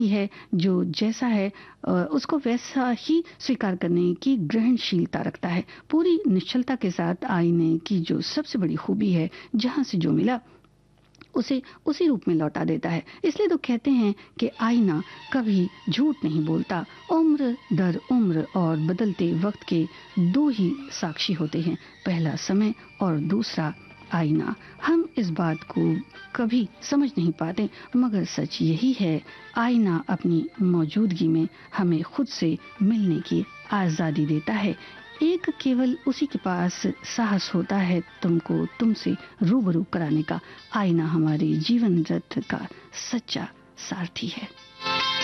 है जो जैसा है उसको वैसा ही स्वीकार करने की ग्रहणशीलता रखता है। पूरी निश्चलता के साथ आईने की जो सबसे बड़ी खूबी है, जहां से जो मिला उसे उसी रूप में लौटा देता है। इसलिए तो कहते हैं कि आईना कभी झूठ नहीं बोलता। उम्र दर उम्र और बदलते वक्त के दो ही साक्षी होते हैं, पहला समय और दूसरा आईना। हम इस बात को कभी समझ नहीं पाते, मगर सच यही है, आईना अपनी मौजूदगी में हमें खुद से मिलने की आजादी देता है। एक केवल उसी के पास साहस होता है तुमको तुमसे रूबरू कराने का। आईना हमारे जीवन रथ का सच्चा सारथी है।